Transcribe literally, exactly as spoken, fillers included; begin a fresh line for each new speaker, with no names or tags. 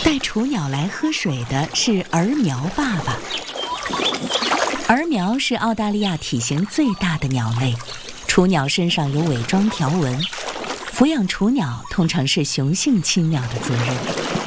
带雏鸟来喝水的是儿苗爸爸。儿苗是澳大利亚体型最大的鸟类，雏鸟身上有伪装条纹。抚养雏鸟通常是雄性亲鸟的责任。